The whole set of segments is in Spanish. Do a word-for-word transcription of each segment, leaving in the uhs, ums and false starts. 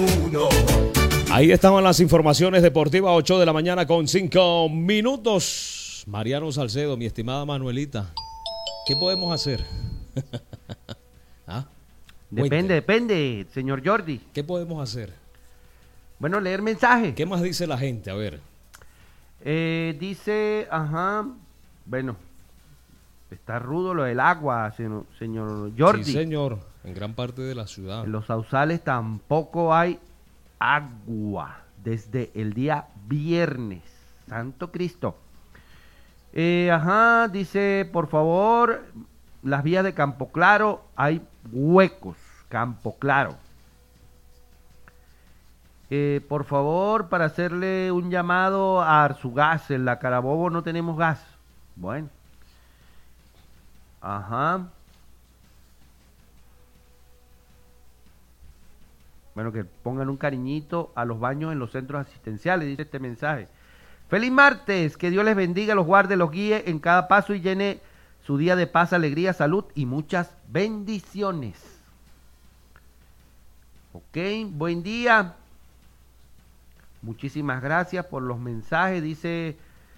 Ahí estaban las informaciones deportivas, ocho de la mañana con cinco minutos. Mariano Salcedo, mi estimada Manuelita, ¿qué podemos hacer? ¿Ah? Depende, depende, señor Jordi. ¿Qué podemos hacer? Bueno, leer mensaje. ¿Qué más dice la gente? A ver. Eh, dice, ajá, bueno, está rudo lo del agua, señor, señor Jordi. Sí, señor, en gran parte de la ciudad. En los sausales tampoco hay agua desde el día viernes. Santo Cristo. Eh, ajá, dice, por favor, las vías de Campo Claro hay huecos. Campo Claro. Eh, por favor, para hacerle un llamado a Arzugas, en la Carabobo no tenemos gas. Bueno. Ajá. Bueno, que pongan un cariñito a los baños en los centros asistenciales, dice este mensaje. Feliz martes, que Dios les bendiga, los guarde, los guíe en cada paso y llene su día de paz, alegría, salud y muchas bendiciones. Ok, buen día. Muchísimas gracias por los mensajes, dice,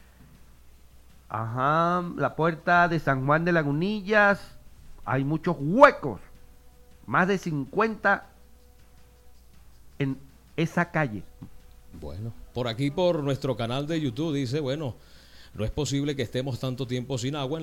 ajá, la puerta de San Juan de Lagunillas, hay muchos huecos, más de cincuenta en esa calle. Bueno, por aquí por nuestro canal de YouTube dice, bueno, no es posible que estemos tanto tiempo sin agua en